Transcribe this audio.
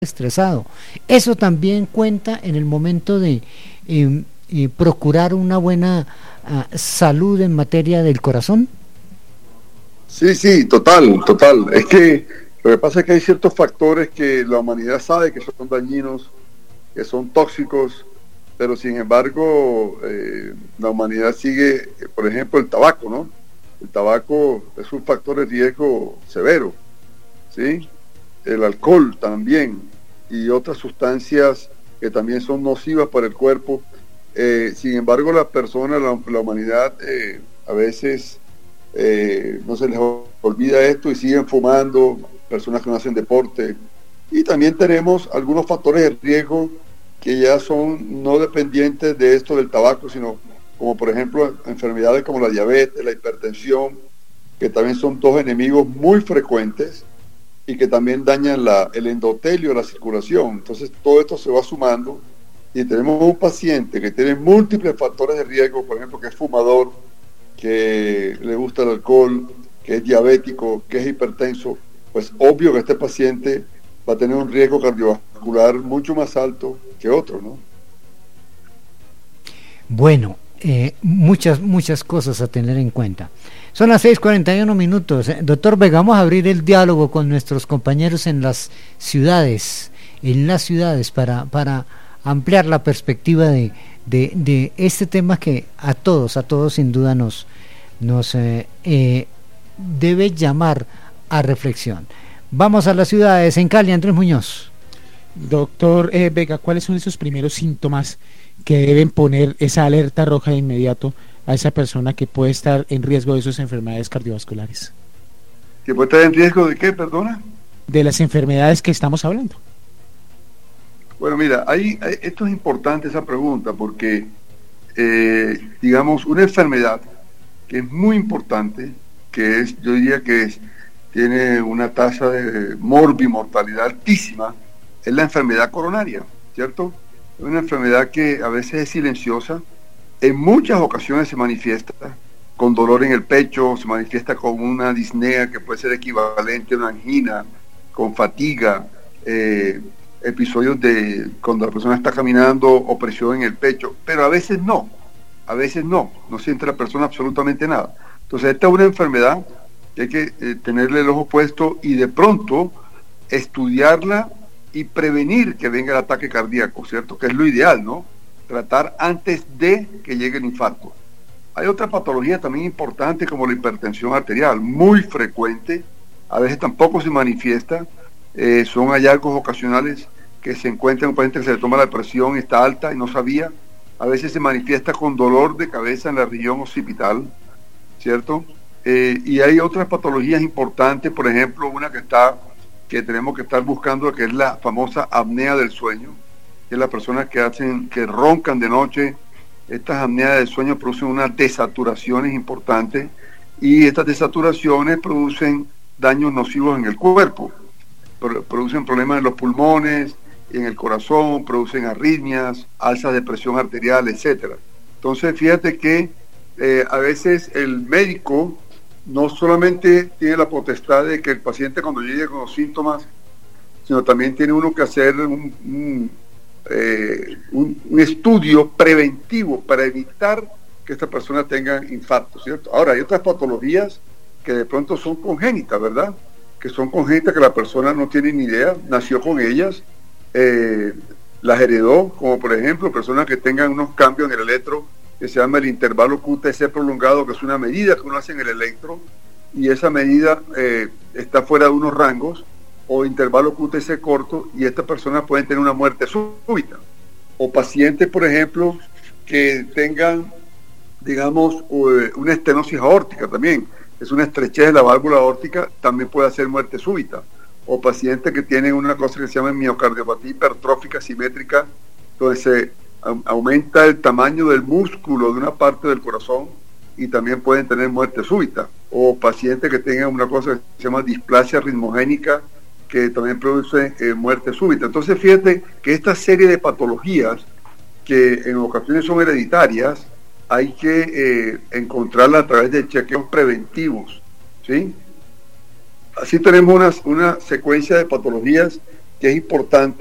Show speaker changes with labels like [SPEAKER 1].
[SPEAKER 1] estresado. Eso también cuenta en el momento de procurar una buena salud en materia del corazón.
[SPEAKER 2] Sí, sí, total, total. Es que lo que pasa es que hay ciertos factores que la humanidad sabe que son dañinos, que son tóxicos, pero sin embargo la humanidad sigue, por ejemplo, el tabaco, ¿no? El tabaco es un factor de riesgo severo, ¿sí? El alcohol también, y otras sustancias que también son nocivas para el cuerpo. Sin embargo, las personas, la humanidad, a veces no se les olvida esto y siguen fumando, personas que no hacen deporte. Y también tenemos algunos factores de riesgo que ya son no dependientes de esto del tabaco, sino como por ejemplo enfermedades como la diabetes, la hipertensión, que también son dos enemigos muy frecuentes y que también dañan el endotelio, la circulación. Entonces todo esto se va sumando y tenemos un paciente que tiene múltiples factores de riesgo, por ejemplo, que es fumador, que le gusta el alcohol, que es diabético, que es hipertenso. Pues obvio que este paciente va a tener un riesgo cardiovascular mucho más alto que otros, ¿no?
[SPEAKER 1] Bueno, muchas cosas a tener en cuenta. Son las 6:41. Doctor Vega, vamos a abrir el diálogo con nuestros compañeros en las ciudades, para ampliar la perspectiva de este tema que a todos sin duda nos debe llamar a reflexión. Vamos a las ciudades. En Cali, Andrés Muñoz.
[SPEAKER 3] Doctor Vega, ¿cuáles son esos primeros síntomas que deben poner esa alerta roja de inmediato a esa persona que puede estar en riesgo de sus enfermedades cardiovasculares?
[SPEAKER 2] ¿Que puede estar en riesgo de qué, perdona?
[SPEAKER 3] De las enfermedades que estamos hablando.
[SPEAKER 2] Bueno, mira, esto es importante esa pregunta porque, digamos, una enfermedad que es muy importante, yo diría que tiene una tasa de morbimortalidad altísima, es la enfermedad coronaria, ¿cierto? Es una enfermedad que a veces es silenciosa, en muchas ocasiones se manifiesta con dolor en el pecho, se manifiesta con una disnea que puede ser equivalente a una angina, con fatiga, episodios de cuando la persona está caminando, opresión en el pecho, pero a veces no siente la persona absolutamente nada. Entonces esta es una enfermedad que hay que tenerle el ojo puesto y de pronto estudiarla y prevenir que venga el ataque cardíaco, ¿cierto? Que es lo ideal, ¿no? Tratar antes de que llegue el infarto. Hay otra patología también importante como la hipertensión arterial, muy frecuente, a veces tampoco se manifiesta, son hallazgos ocasionales que se encuentran en un paciente que se le toma la presión, está alta y no sabía, a veces se manifiesta con dolor de cabeza en la región occipital, ¿cierto? Y hay otras patologías importantes, por ejemplo, una que tenemos que estar buscando, que es la famosa apnea del sueño, que es las personas que roncan de noche. Estas apneas del sueño producen unas desaturaciones importantes y estas desaturaciones producen daños nocivos en el cuerpo, producen problemas en los pulmones, en el corazón, producen arritmias, alzas de presión arterial, etcétera. Entonces fíjate que a veces el médico no solamente tiene la potestad de que el paciente cuando llegue con los síntomas, sino también tiene uno que hacer un estudio preventivo para evitar que esta persona tenga infarto, ¿cierto? Ahora, hay otras patologías que de pronto son congénitas, ¿verdad? Que son congénitas, que la persona no tiene ni idea, nació con ellas, las heredó, como por ejemplo personas que tengan unos cambios en el electro que se llama el intervalo QTC prolongado, que es una medida que uno hace en el electro y esa medida está fuera de unos rangos, o intervalo QTC corto, y estas personas pueden tener una muerte súbita. O pacientes, por ejemplo, que tengan, digamos, una estenosis aórtica también, es una estrechez de la válvula aórtica, también puede hacer muerte súbita. O pacientes que tienen una cosa que se llama miocardiopatía hipertrófica simétrica, donde se aumenta el tamaño del músculo de una parte del corazón y también pueden tener muerte súbita. O pacientes que tengan una cosa que se llama displasia ritmogénica, que también produce muerte súbita. Entonces fíjate que esta serie de patologías que en ocasiones son hereditarias hay que encontrarlas a través de chequeos preventivos, ¿sí? Así tenemos una secuencia de patologías que es importante